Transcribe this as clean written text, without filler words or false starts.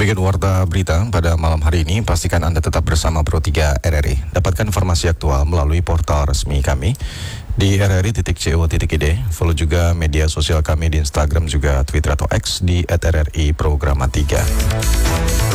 Demikian warta berita pada malam hari ini. Pastikan Anda tetap bersama Pro 3 RRI. Dapatkan informasi aktual melalui portal resmi kami di rri.co.id. Follow juga media sosial kami di Instagram juga Twitter atau X di @RRI Programa 3.